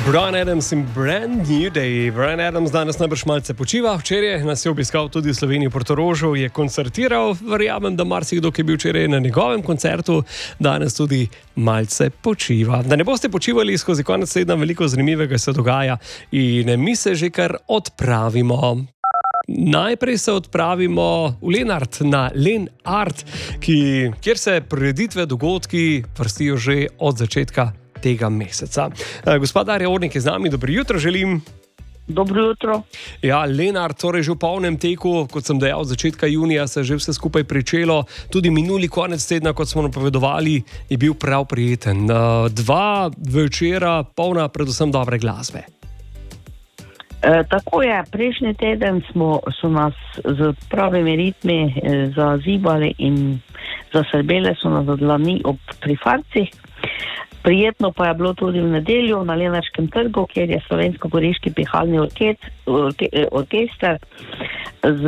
Bryan Adams in Brand New Day. Bryan Adams danes najbrž malce počiva. Včeraj nas je obiskal tudi v Sloveniji, Portorožu, je koncertiral. Verjamem, da marsikdo, ki je bil včeraj na njegovem koncertu, danes tudi malce počiva. Da ne boste počivali skozi konec tedna, veliko zanimivega se dogaja in mi se že kar odpravimo. Najprej se odpravimo v Lenart na Lenart, kjer se prireditve, dogodki vrstijo že od začetka tega meseca. Gospa Darja Ornik je z nami, dobro jutro želim. Dobro jutro. Ja, Lenart, torej že v polnem teku, kot sem dejal, od začetka junija se je že vse skupaj pričelo. Tudi minuli konec tedna, kot smo napovedovali, je bil prav prijeten. 2 večera polna predvsem dobre glasbe. Tako je, prejšnji teden so nas z pravimi ritmi zazibali in zasrbele so nas od dlani ob trifarcih. Prijetno pa je bilo tudi v nedeljo na Lenarškem trgu, kjer je Slovensko-goriški pihalni orkester z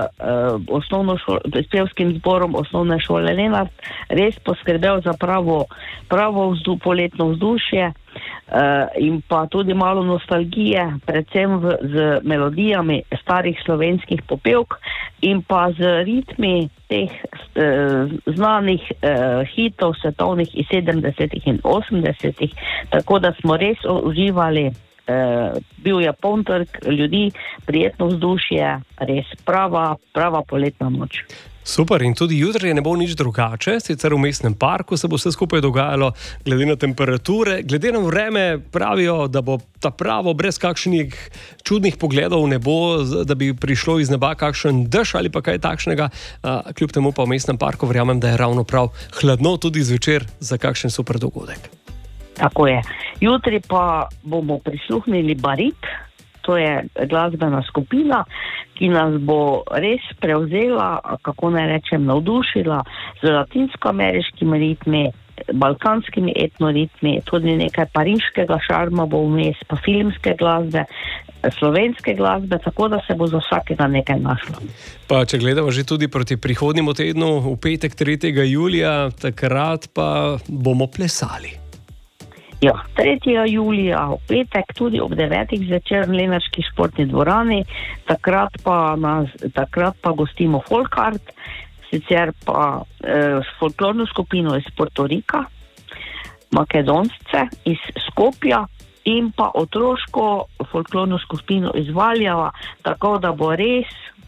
pevskim zborom osnovne šole Lenart res poskrbel za pravo poletno vzdušje in pa tudi malo nostalgije, predvsem z melodijami starih slovenskih popevk in pa z ritmi teh znanih hitov svetovnih iz 70. in 80. Tako da smo res uživali. Bil je poln trg ljudi, prijetno vzdušje, res prava poletna noč. Super, in tudi jutri ne bo nič drugače, sicer v mestnem parku se bo vse skupaj dogajalo, glede na temperature, glede na vreme pravijo, da bo ta pravo brez kakšnih čudnih pogledov ne bo, da bi prišlo iz neba kakšen dež ali pa kaj takšnega, kljub temu pa v mestnem parku verjamem, da je ravno prav hladno tudi zvečer za kakšen super dogodek. Tako je. Jutri pa bomo prisluhnili Barit, to je glasbena skupina, ki nas bo res prevzela, kako naj rečem, navdušila z latinsko-ameriškimi ritmi, balkanskimi etnoritmi, tudi nekaj pariškega šarma bo vmes, pa filmske glasbe, slovenske glasbe, tako da se bo za vsakega nekaj našlo. Pa če gledamo že tudi proti prihodnjemu tednu, v petek 3. julija, takrat pa bomo plesali. Ja, 3. julija v petek tudi ob 9. zvečer v Lenarški športni dvorani, takrat pa gostimo Folkart, sicer pa folklorno skupino iz Portorika, Makedonce iz Skopja in pa otroško folklorno skupino iz Valjava, tako da bo res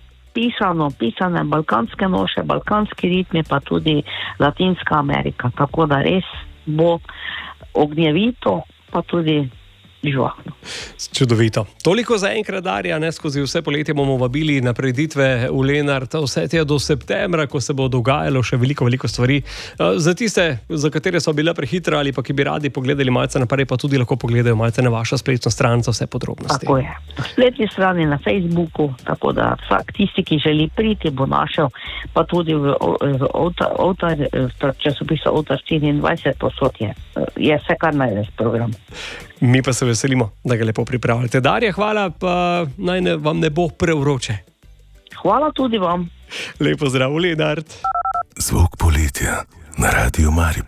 pisane balkanske noše, balkanski ritmi, pa tudi Latinska Amerika, tako da res bo ognjevito, pa tudi živahno. Čudovito. Toliko za enkrat, Darja, ne, skozi vse poletje bomo vabili na prireditve v Lenart, vse tja do septembra, ko se bo dogajalo še veliko stvari. Za tiste, za katere so bile prehitra ali pa ki bi radi pogledali malce naprej, pa tudi lahko pogledajo malce na vašo spletno stran za vse podrobnosti. Tako je. Na spletni strani na Facebooku, tako da vsak tisti, ki želi priti, bo našel, pa tudi v časopisu Oltar 24 posod je vse, kar najdeš program. Mi pa se veselimo, da ga lepo pripravljate. Darja, hvala, pa naj vam ne bo prevroče. Hvala tudi vam. Lepo zdrav, Lenart. Zvok poletja na Radio Maribor.